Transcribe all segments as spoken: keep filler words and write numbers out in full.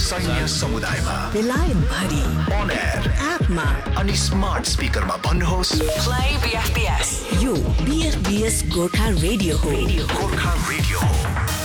सैन्य समुदायमा बेलायत भरि अन एयर एपमा अनि स्मार्ट स्पिकरमा भन्नुहोस् प्ले बीएफपीएस। यो बीएफपीएस गोर्खा रेडियो हो। गोर्खा रेडियो हो।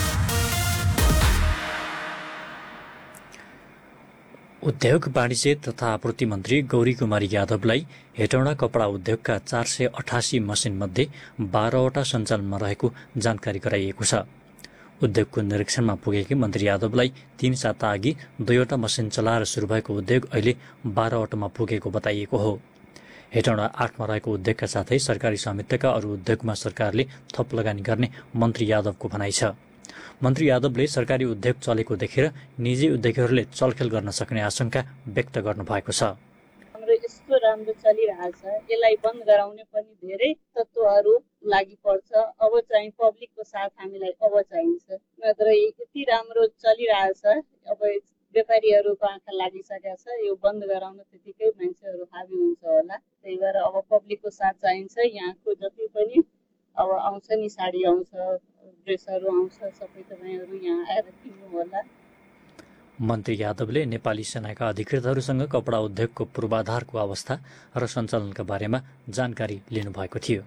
उद्योग वाणिज्य तथा आपूर्ति मन्त्री गौरी कुमारी यादवलाई हेटौँडा कपडा उद्योगका चार सय अठासी मसिन मध्ये बाह्रवटा सञ्चालनमा रहेको जानकारी गराइएको छ। उद्योगको निरीक्षणमा पुगेकी मन्त्री यादवलाई तीन साता अघि दुईवटा मसिन चलाएर शुरू भएको उद्योग अहिले बाह्रवटामा पुगेको बताइएको हो। हेटौँडा आठमा रहेको उद्योगका साथै सरकारी स्वामित्वका अरू उद्योगमा सरकारले थप लगानी गर्ने मन्त्री यादवको भनाइ छ। मन्त्री यादवले सरकारी उद्योग चलेको देखेर निजी उद्योगीहरूले चलखेल गर्न सक्ने आशंका व्यक्त गर्नुभएको छ। हाम्रो यस्तो राम्रो चलिरहेछ, यसलाई बन्द गराउने पनि धेरै तत्त्वहरू लागि पर्छ। अब चाहिँ पब्लिकको साथ हामीलाई अब चाहिन्छ, नत्र यति राम्रो चलिरहेछ। अब व्यापारीहरूको आँखा लागिसकेको छ, यो बन्द गराउन त्यतिकै मान्छेहरू हाबी हुन्छ होला। त्यही भएर अब पब्लिकको साथ चाहिन्छ। यहाँको जति पनि अब आउँछ नि, साडी आउँछ, ड्रेसहरू आउँछ, सबै तपाईँहरू यहाँ आएर किन्नु होला। मन्त्री यादवले नेपाली सेनाका अधिकृतहरूसँग कपडा उद्योगको पूर्वाधारको अवस्था र सञ्चालनका बारेमा जानकारी लिनुभएको थियो।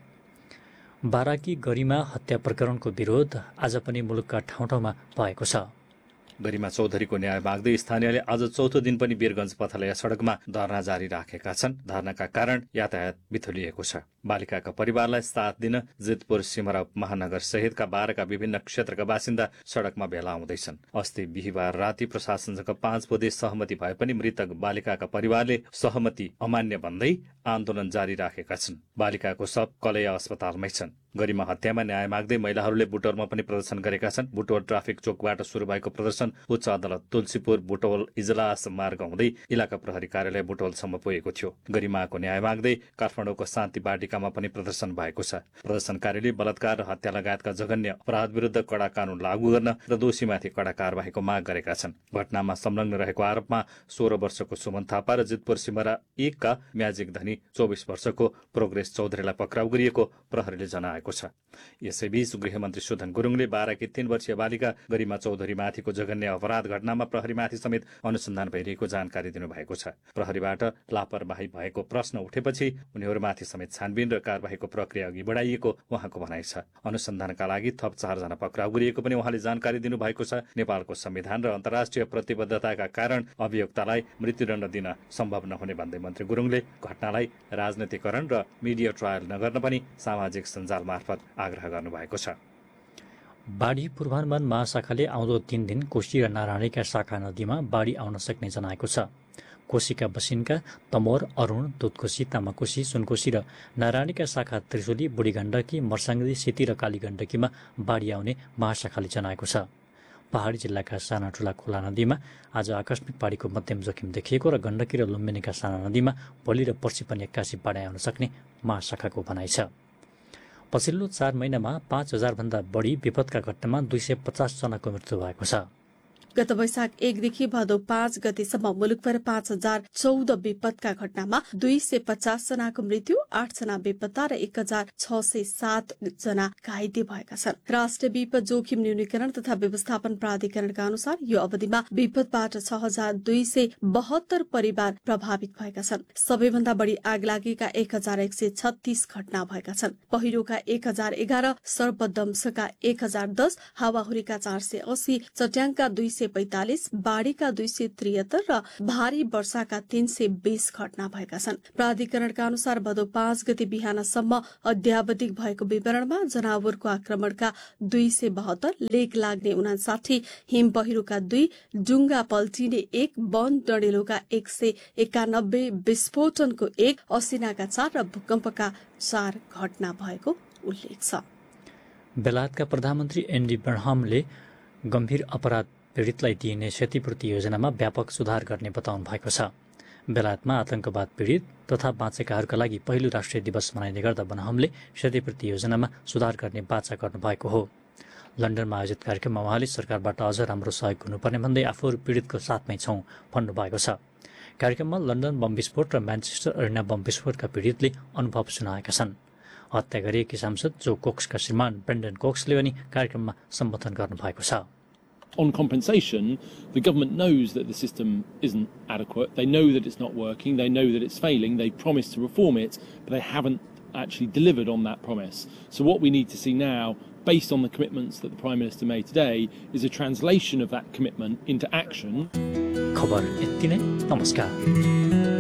बाराकी गरिमा हत्या प्रकरणको विरोध आज पनि मुलुकका ठाउँ ठाउँमा भएको छ। गरिमा चौधरीको न्याय माग्दै स्थानीयले आज चौथो दिन पनि वीरगञ्ज पथलया सड़कमा धरना जारी राखेका छन्। धरनाका कारण यातायात बिथुलिएको छ। बालिकाका परिवारलाई साथ दिन जितपुर सिमरा महानगर सहितका बाह्रका विभिन्न क्षेत्रका बासिन्दा सड़कमा भेला हुँदैछन्। अस्ति बिहिबार राति प्रशासनसँग पाँच बुँदे सहमति भए पनि मृतक बालिकाका परिवारले सहमति अमान्य भन्दै आन्दोलन जारी राखेका छन्। बालिकाको शव कलैया अस्पतालमै छन्। गरिमा हत्यामा न्याय माग्दै महिलाहरूले बुटवलमा पनि प्रदर्शन गरेका छन्। बुटवल ट्राफिक चोकबाट शुरू भएको प्रदर्शन उच्च अदालत तुलसीपुर बुटवल इजलास मार्ग हुँदै इलाका प्रहरी कार्यालय बुटवलसम्म पुगेको थियो। गरिमाको न्याय माग्दै काठमाडौँको शान्ति बाटिकामा पनि प्रदर्शन भएको छ। प्रदर्शनकारीले बलात्कार र हत्या लगायतका जघन्य अपराध विरुद्ध कडा कानून लागू गर्न र दोषीमाथि कडा कार्यवाहीको माग गरेका छन्। घटनामा संलग्न रहेको आरोपमा सोह्र वर्षको सुमन थापा र जितपुर सिमरा एकका म्याजिक धनी चौबिस वर्षको प्रोग्रेस चौधरीलाई पक्राउ गरिएको प्रहरीले जनाएको छ। यसैबीच गृहमन्त्री सुधन गुरुङले बाह्रकी तीन वर्षीय बालिका गरिमा चौधरीमाथिको जघन्य अपराध घटनामा प्रहरीमाथि समेत अनुसन्धान भइरहेको जानकारी दिनुभएको छ। प्रहरीबाट लापरवाही भएको प्रश्न उठेपछि उनीहरूमाथि समेत छानबिन र कार्यवाहीको प्रक्रिया अघि बढाइएको उहाँको भनाइ छ। अनुसन्धानका लागि थप चारजना पक्राउ गरिएको पनि उहाँले जानकारी दिनुभएको छ। नेपालको संविधान र अन्तर्राष्ट्रिय प्रतिबद्धताका कारण अभियुक्तलाई मृत्युदण्ड दिन सम्भव नहुने भन्दै मन्त्री गुरुङले घटनालाई राजनीतिकरण र मिडिया ट्रायल नगर्न पनि सामाजिक सञ्जाल मार्फत आग्रह गर्नुभएको छ। बाढी पूर्वानुमान महाशाखाले आउँदो तीन दिन कोशी र नारायणीका शाखा नदीमा बाढी आउन सक्ने जनाएको छ। कोशीका बसिनका तमोर, अरूण, दुधकोशी, तामाकोशी, सुनकोशी र नारायणीका शाखा त्रिशुली, बुढीगण्डकी, मर्साङ्गी, सेती र कालीगण्डकीमा बाढी आउने महाशाखाले जनाएको छ। पहाडी जिल्लाका साना ठूला खोला नदीमा आज आकस्मिक बाढीको मध्यम जोखिम देखिएको र गण्डकी र लुम्बिनीका साना नदीमा भोलि र पर्सि पनि एक्कासी बाढी आउन सक्ने महाशाखाको भनाइ छ। पछिल्लो चार महिनामा पाँच हजार भन्दा बढी विपदका घटनामा दुई सय पचास जनाको मृत्यु भएको छ। गत वैशाख एकदेखि भदौ पाँच गतेसम्म मुलुकभर पाँच हजार चौध विपदका घटनामा दुई सय पचास जनाको मृत्यु, आठ जना बेपत्ता र एक हजार छ सय सात जना घाइते भएका छन्। राष्ट्रिय विपद जोखिम न्यूनीकरण तथा व्यवस्थापन प्राधिकरणका अनुसार यो अवधिमा विपदबाट छ हजार दुई सय बहत्तर परिवार प्रभावित भएका छन्। सबैभन्दा बढ़ी आग लागेका एक हजार एक सय छत्तीस घटना भएका छन्। पहिरोका एक हजार एघार, सर्पदंशका एक हजार दस, हावाहुरीका चार सय अस्सी, चट्याङका दुई सय पैंतालिस, बाढ़ीका दुई सय त्रिहत्तर र भारी वर्षाका तीन सय बीस घटना भएका छन्। प्राधिकरणका अनुसार भदौ पाँच गते बिहानसम्म अध्यावधिक भएको विवरणमा जनावरको आक्रमणका दुई सय बहत्तर, लेक लाग्ने उनासाठी, हिम पहिरोका दुई, डुङ्गा पल्टिने एक, वन डढेलोका एक सय एकानब्बे, विस्फोटनको एक, असिनाका चार र भूकम्पका चार घटना भएको उल्लेख छ। बेलायतका प्रधानमन्त्री एन्डी बर्नहामले गम्भीर अपराध पीड़ितलाई दिइने क्षतिपूर्ति योजनामा व्यापक सुधार गर्ने बताउनु भएको छ। बेलायतमा आतंकवाद पीड़ित तथा बाँचेकाहरूका लागि पहिलो राष्ट्रिय दिवस मनाइने गर्दा बर्नहामले क्षतिपूर्ति योजनामा सुधार गर्ने बाचा गर्नुभएको हो। लन्डनमा आयोजित कार्यक्रममा उहाँले सरकारबाट अझ राम्रो सहयोग हुनुपर्ने भन्दै आफूहरू पीड़ितको साथमै छौं भन्नुभएको छ। कार्यक्रममा लन्डन बम विस्फोट र म्यान्चेस्टर एरिना बम विस्फोटका पीड़ितले अनुभव सुनाएका छन्। हत्या गरिएकी सांसद जो कोक्सका श्रीमान ब्रेन्डन कोक्सले पनि कार्यक्रममा सम्बोधन गर्नुभएको छ। On compensation, the government knows that the system isn't adequate. They know that it's not working. They know that it's failing. They promised to reform it, but they haven't actually delivered on that promise. So what we need to see now, based on the commitments that the Prime Minister made today, is a translation of that commitment into action. खबर यति नै, नमस्कार।